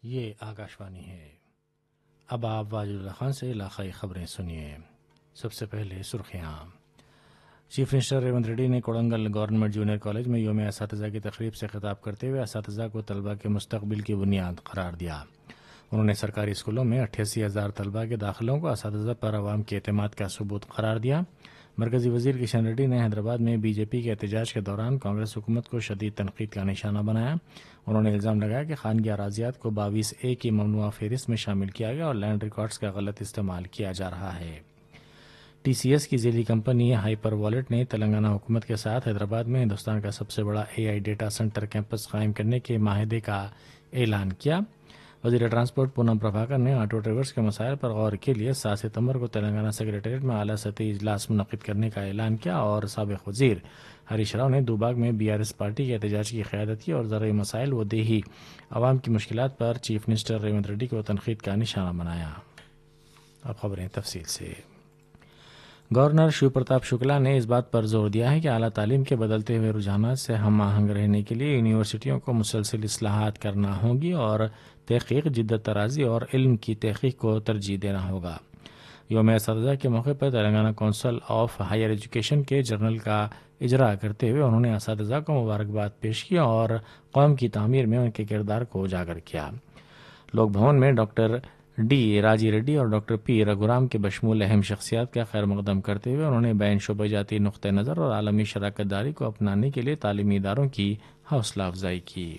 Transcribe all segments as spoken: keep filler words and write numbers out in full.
یہ آکاشوانی ہے۔ اب آپ واجد اللہ خان سے علاقائی خبریں سنیے۔ سب سے پہلے سرخیاں۔ چیف منسٹر ریونت ریڈی نے کوڑنگل گورنمنٹ جونیئر کالج میں یوم اساتذہ کی تقریب سے خطاب کرتے ہوئے اساتذہ کو طلبہ کے مستقبل کی بنیاد قرار دیا۔ انہوں نے سرکاری اسکولوں میں اٹھاسی ہزار طلبہ کے داخلوں کو اساتذہ پر عوام کے اعتماد کا ثبوت قرار دیا۔ مرکزی وزیر کشن ریڈی نے حیدرآباد میں بی جے پی کے احتجاج کے دوران کانگریس حکومت کو شدید تنقید کا نشانہ بنایا۔ انہوں نے الزام لگایا کہ خانگی اراضیات کو باویس اے کی ممنوعہ فہرست میں شامل کیا گیا اور لینڈ ریکارڈز کا غلط استعمال کیا جا رہا ہے۔ ٹی سی ایس کی ذیلی کمپنی ہائپر والیٹ نے تلنگانہ حکومت کے ساتھ حیدرآباد میں ہندوستان کا سب سے بڑا اے آئی ڈیٹا سینٹر کیمپس قائم کرنے کے معاہدے کا اعلان کیا۔ وزیر ٹرانسپورٹ پونم پربھاکر نے آٹو ڈرائیورز کے مسائل پر غور کے لیے سات ستمبر کو تلنگانہ سیکریٹریٹ میں اعلیٰ سطحی اجلاس منعقد کرنے کا اعلان کیا اور سابق وزیر ہریش راؤ نے دوباگ میں بی آر ایس پارٹی کے احتجاج کی قیادت کی اور زرعی مسائل و دیہی عوام کی مشکلات پر چیف منسٹر ریونت ریڈی کو تنقید کا نشانہ بنایا۔ اب خبریں تفصیل سے۔ گورنر شیو پرتاپ شکلا نے اس بات پر زور دیا ہے کہ اعلیٰ تعلیم کے بدلتے ہوئے رجحانات سے ہم آہنگ رہنے کے لیے یونیورسٹیوں کو مسلسل اصلاحات کرنا ہوگی اور تحقیق، جدت طرازی اور علم کی تحقیق کو ترجیح دینا ہوگا۔ یوم اساتذہ کے موقع پر Telangana council of higher education کے جرنل کا اجرا کرتے ہوئے انہوں نے اساتذہ کو مبارکباد پیش کی اور قوم کی تعمیر میں ان کے کردار کو اجاگر کیا۔ لوک بھون میں ڈاکٹر ڈی راجی ریڈی اور ڈاکٹر پی رگھورام کے بشمول اہم شخصیات کا خیر مقدم کرتے ہوئے انہوں نے بین شعبہ جاتی نقطہ نظر اور عالمی شراکت داری کو اپنانے کے لیے تعلیمی اداروں کی حوصلہ افزائی کی۔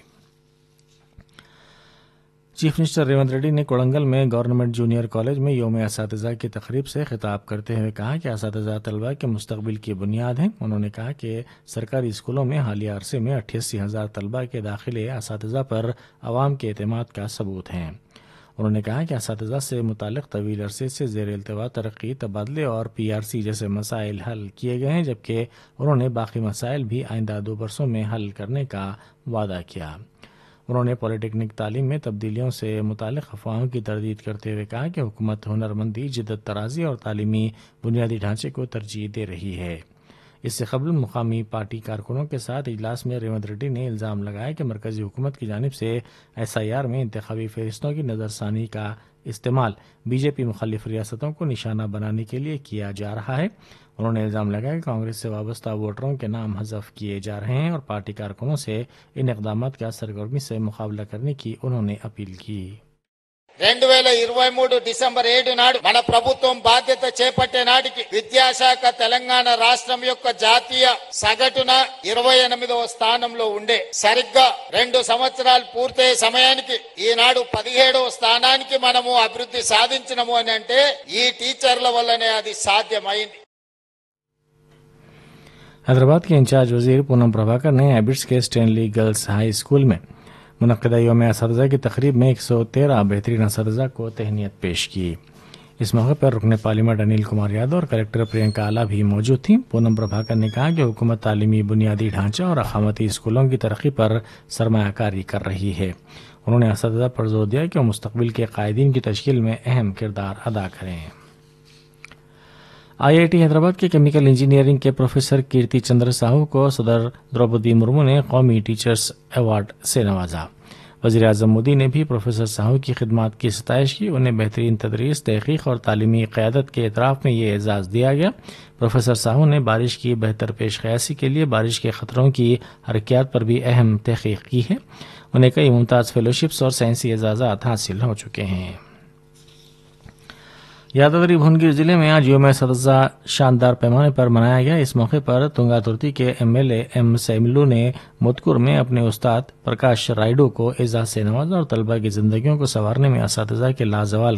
چیف منسٹر ریونت ریڈی نے کوڑنگل میں گورنمنٹ جونیئر کالج میں یوم اساتذہ کی تقریب سے خطاب کرتے ہوئے کہا کہ اساتذہ طلبہ کے مستقبل کی بنیاد ہیں۔ انہوں نے کہا کہ سرکاری اسکولوں میں حالیہ عرصے میں اٹھاسی ہزار طلبہ کے داخلے اساتذہ پر عوام کے اعتماد کا ثبوت ہیں۔ انہوں نے کہا کہ اساتذہ سے متعلق طویل عرصے سے زیر التوا ترقی، تبادلے اور پی آر سی جیسے مسائل حل کیے گئے ہیں، جبکہ انہوں نے باقی مسائل بھی آئندہ دو برسوں میں حل کرنے کا وعدہ کیا۔ انہوں نے پولی ٹیکنک تعلیم میں تبدیلیوں سے متعلق افواہوں کی تردید کرتے ہوئے کہا کہ حکومت ہنرمندی، جدت طرازی اور تعلیمی بنیادی ڈھانچے کو ترجیح دے رہی ہے۔ اس سے قبل مقامی پارٹی کارکنوں کے ساتھ اجلاس میں ریونت ریڈی نے الزام لگایا کہ مرکزی حکومت کی جانب سے ایس آئی آر میں انتخابی فہرستوں کی نظر ثانی کا استعمال بی جے پی مخالف ریاستوں کو نشانہ بنانے کے لیے کیا جا رہا ہے۔ انہوں نے الزام لگایا کہ کانگریس سے وابستہ ووٹروں کے نام حذف کیے جا رہے ہیں اور پارٹی کارکنوں سے ان اقدامات کا سرگرمی سے مقابلہ کرنے کی انہوں نے اپیل کی۔ రెండు వేల ఇరవై మూడు డిసెంబర్ ఏడు నాడు మన ప్రభుత్వం బాధ్యత చేపట్టే నాటికి విద్యాశాఖ తెలంగాణ రాష్ట్రం యొక్క జాతీయ సగటున ఇరవై ఎనిమిదవ స్థానంలో ఉండే సరిగ్గా రెండు సంవత్సరాలు పూర్తయ్యే సమయానికి ఈనాడు పదిహేడవ స్థానానికి మనము అభివృద్ధి సాధించినము అని అంటే ఈ టీచర్ల వల్లనే అది సాధ్యమైంది। حیدرآباد کے انچارج وزیر پونم پربھاکر نے ایبٹس کے اسٹینلی گرلز ہائی اسکول میں منعقدہ یوم اساتذہ کی تقریب میں ایک سو تیرہ بہترین اساتذہ کو تہنیت پیش کی۔ اس موقع پر رکن پارلیمنٹ انیل کمار یادو اور کلیکٹر پرینکا آلا بھی موجود تھیں۔ پونم پربھاکر نے کہا کہ حکومت تعلیمی بنیادی ڈھانچہ اور اقامتی اسکولوں کی ترقی پر سرمایہ کاری کر رہی ہے۔ انہوں نے اساتذہ پر زور دیا کہ وہ مستقبل کے قائدین کی تشکیل میں اہم کردار ادا کریں۔ آئی آئی ٹی حیدرآباد کے کیمیکل انجینئرنگ کے پروفیسر کیرتی چندر ساہو کو صدر دروپدی مرمو نے قومی ٹیچرز ایوارڈ سے نوازا۔ وزیر اعظم مودی نے بھی پروفیسر ساہو کی خدمات کی ستائش کی۔ انہیں بہترین تدریس، تحقیق اور تعلیمی قیادت کے اعتراف میں یہ اعزاز دیا گیا۔ پروفیسر ساہو نے بارش کی بہتر پیش قیاسی کے لیے بارش کے خطروں کی حرکیات پر بھی اہم تحقیق کی ہے۔ انہیں کئی ممتاز فیلوشپس اور سائنسی اعزازات حاصل ہو چکے ہیں۔ یادوگری بھونگیر ضلع میں آج یوم اساتذہ شاندار پیمانے پر منایا گیا۔ اس موقع پر تنگا ترتی کے ایم ایل اے ایم سیملو نے مدکور میں اپنے استاد پرکاش رائڈو کو اعزاز سے نوازا اور طلبہ کی زندگیوں کو سنوارنے میں اساتذہ کے لازوال